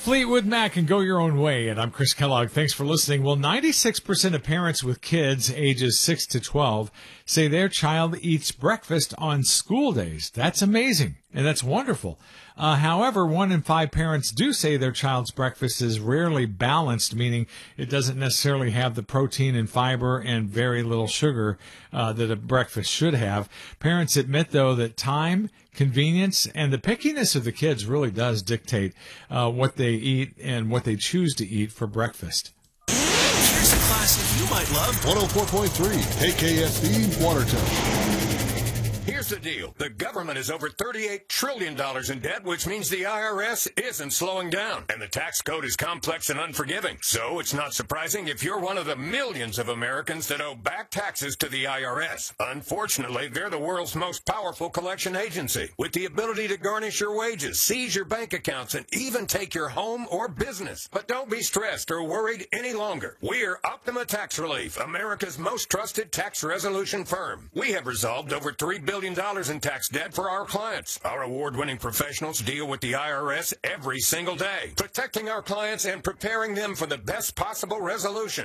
Fleetwood Mac and Go Your Own Way. And I'm Chris Kellogg. Thanks for listening. Well, 96% of parents with kids ages 6 to 12 say their child eats breakfast on school days. That's amazing. And that's wonderful. However, 1 in 5 parents do say their child's breakfast is rarely balanced, meaning it doesn't necessarily have the protein and fiber and very little sugar that a breakfast should have. Parents admit, though, that time, convenience, and the pickiness of the kids really does dictate what they eat and what they choose to eat for breakfast. Here's a classic you might love. 104.3 KKSB Watertown. Here's the deal. The government is over $38 trillion in debt, which means the IRS isn't slowing down. And the tax code is complex and unforgiving. So it's not surprising if you're one of the millions of Americans that owe back taxes to the IRS. Unfortunately, they're the world's most powerful collection agency, with the ability to garnish your wages, seize your bank accounts, and even take your home or business. But don't be stressed or worried any longer. We're Optima Tax Relief, America's most trusted tax resolution firm. We have resolved over $3 billion in tax debt for our clients. Our award-winning professionals deal with the IRS every single day, protecting our clients and preparing them for the best possible resolution.